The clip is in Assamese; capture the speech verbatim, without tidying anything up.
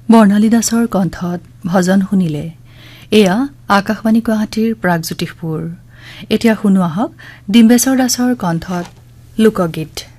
বৰ্ণালী দাসৰ কণ্ঠত ভজন শুনিলে। এয়া আকাশবাণী গুৱাহাটীৰ প্ৰাগজ্যোতিষপুৰ। এতিয়া শুনো আহক ডিম্বেশ্বৰ দাসৰ কণ্ঠত লোকগীত।